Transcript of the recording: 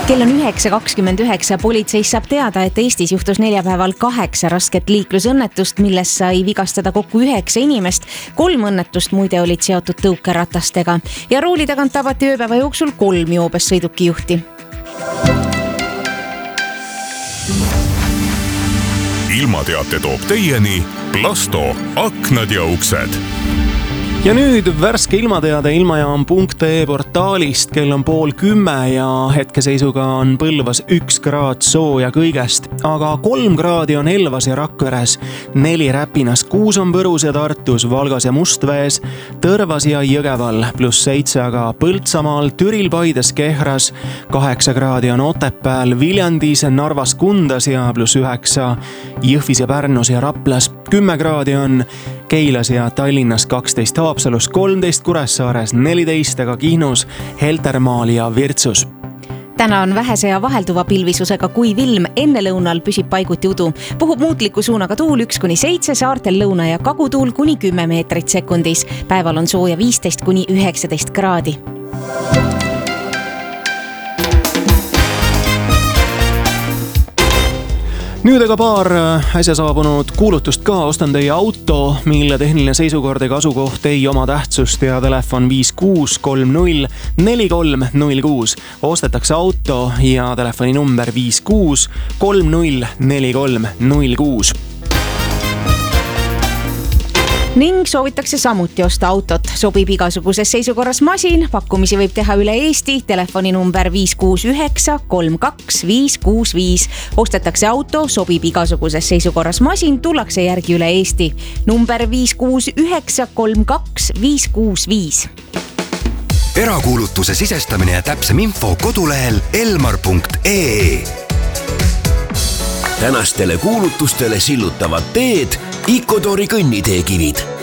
Kell on 9.29. Politseis saab teada, et Eestis juhtus neljapäeval 8 rasket liiklusõnnetust, milles sai vigastada kokku 9 inimest. 3 õnnetust muide olid seotud tõukeratastega ja rooli tagant tabati ööpäeva jooksul 3 joobes sõidukijuhti. Ilmateate toob teieni Plasto, aknad ja uksed. Ja nüüd värske ilmateade ilmajaam.ee portaalist. Kell on 9:30 ja hetkeseisuga on Põlvas 1 kraad sooja kõigest, aga 3 kraadi on Elvas ja Rakveres, 4 Räpinas, 6 on Võrus ja Tartus, Valgas ja Mustvees, Tõrvas ja Jõgeval, +7 aga Põltsamaal, Türil, Paides, Kehras, 8 kraadi on Otepääl, Viljandis, Narvas, Kundas ja +9 Jõhvis ja Pärnus ja Raplas, 10 kraadi on Keilas ja Tallinnas, 12 Haapsalus, 13 Kuressaares, 14 aga Kihnus, Heltermaal ja Virtsus. Täna on vähese ja vahelduva pilvisusega kuiv ilm, enne lõunal püsib paiguti udu. Puhub muutliku suunaga tuul 1-7, saartel lõuna- ja kagutuul kuni 10 meetrit sekundis. Päeval on sooja 15-19 kraadi. Nüüd aga paar äsja saabunud kuulutust ka. Ostan teie auto, mille tehniline seisukord ega asukoht ei oma tähtsust ja telefon 56304306. Ostetakse auto ja telefoni number 56304306. Ning soovitakse samuti osta autot. Sobib igasuguses seisukorras masin, pakkumisi võib teha üle Eesti, telefoni number 56932565. Ostetakse auto, sobib igasuguses seisukorras masin, tullakse järgi üle Eesti. Number 56932565. Erakuulutuse sisestamine ja täpsem info kodulehel elmar.ee. Tänastele kuulutustele sillutavad teed Ikotori kõnniteekivid.